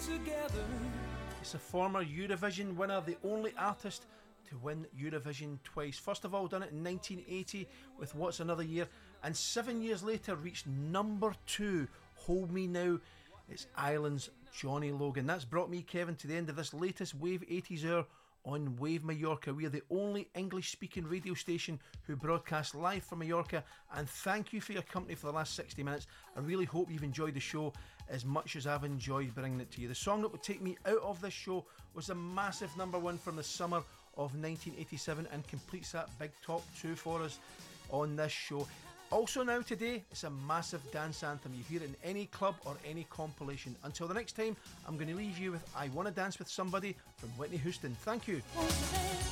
together. It's a former Eurovision winner, the only artist to win Eurovision twice. First of all, done it in 1980 with What's Another Year, and 7 years later reached number 2, Hold Me Now. It's Ireland's Johnny Logan. That's brought me, Kevin, to the end of this latest Wave 80s hour on Wave Mallorca. We are the only English-speaking radio station who broadcast live from Mallorca, and thank you for your company for the last 60 minutes. I really hope you've enjoyed the show as much as I've enjoyed bringing it to you. The song that would take me out of this show was a massive number 1 from the summer of 1987 and completes that big top 2 for us on this show. Also now today, it's a massive dance anthem. You hear it in any club or any compilation. Until the next time, I'm going to leave you with I Wanna Dance With Somebody from Whitney Houston. Thank you.